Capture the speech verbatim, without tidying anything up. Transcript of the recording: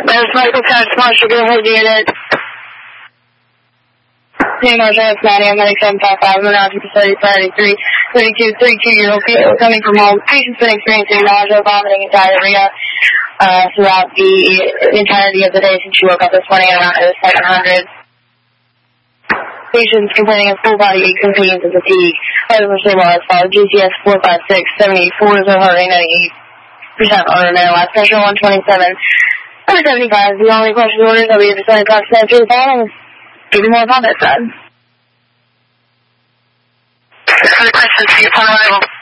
There's Michael Coach, Marshall, go ahead, unit. Hey, Marshall, it's Maddie, I'm at seven five five, I'm out to thirty, thirty-three, thirty-two, thirty-two-year-old people coming from home. Patient's been experiencing nausea, vomiting, and diarrhea uh, throughout the entirety of the day since she woke up this morning around seven hundred. Patients complaining of full body aches and pains and fatigue. Vitals are stable as follows. G C S four five six, seventy-four is heart rate, ninety-eight percent automatic. Last pressure one twenty-seven, one seventy-five. The only question orders I'll be able to send across the through the phone and give you more about that side. Any questions for you upon arrival?